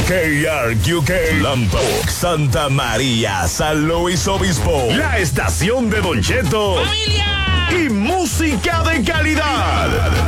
KRQK, Lampo, Santa María, San Luis Obispo. La estación de Don Cheto. ¡Familia! Y música de calidad.